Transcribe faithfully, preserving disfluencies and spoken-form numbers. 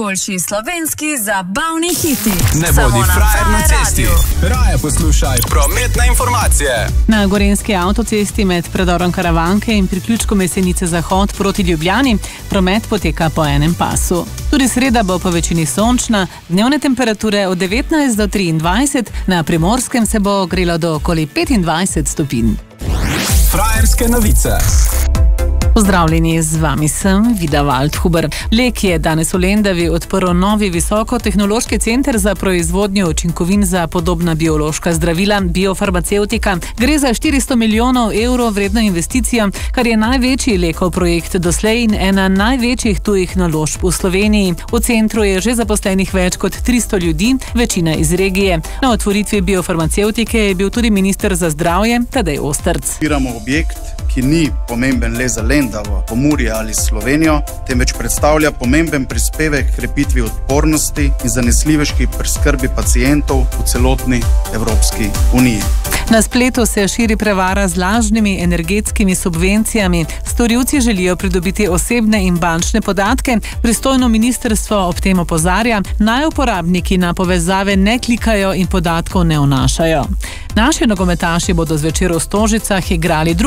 Najboljši slovenski zabavni hiti. Ne bodi frajer na cesti. Raje poslušaj prometne informacije. Na gorenjski avtocesti med predorom Karavanke in priključkom Jesenice Zahod proti Ljubljani promet poteka po enem pasu. Tudi sreda bo po večini sončna, dnevne temperature od devetnajst do triindvajset, na Primorskem se bo grelo do okoli petindvajset stopinj. Frajerske novice. Pozdravljeni, z vami sem Vida Waldhuber. Lek je danes v Lendavi odprl novi visokotehnološki center za proizvodnjo učinkovin za podobna biološka zdravila, biofarmacevtika. Gre za štiristo milijonov evrov vredno investicijo, kar je največji lekov projekt doslej in ena največjih tujih naložb v Sloveniji. V centru je že zaposlenih več kot tristo ljudi, večina iz regije. Na otvoritvi biofarmacevtike je bil tudi minister za zdravje Tadej Ostrc. Odpiramo objekt, ki ni pomemben le za Lendavo, Pomurje ali Slovenijo, temveč predstavlja pomemben prispevek k krepitvi odpornosti in zanesljivejši preskrbi pacientov v celotni Evropski uniji. Na spletu se širi prevara z lažnimi energetskimi subvencijami. Storilci želijo pridobiti osebne in bančne podatke. Pristojno ministrstvo ob tem opozarja, naj uporabniki na povezave ne klikajo in podatkov ne vnašajo. Naši nogometaši bodo zvečer v Stožicah igrali drugo